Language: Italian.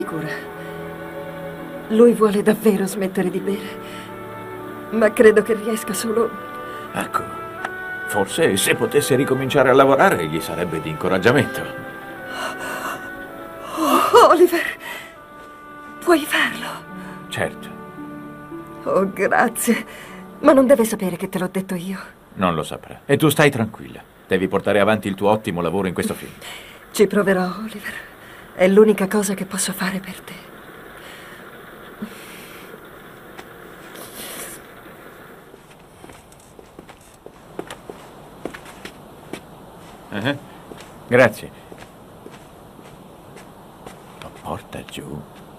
Sicura. Lui vuole davvero smettere di bere, ma credo che riesca solo... Ecco, forse se potesse ricominciare a lavorare gli sarebbe di incoraggiamento. Oh, Oliver, puoi farlo? Certo, Oh, grazie. Ma non deve sapere che te l'ho detto io. non lo saprà. E tu stai tranquilla. Devi portare avanti il tuo ottimo lavoro in questo film. Ci proverò, Oliver. È l'unica cosa che posso fare per te. Grazie. Lo porta giù.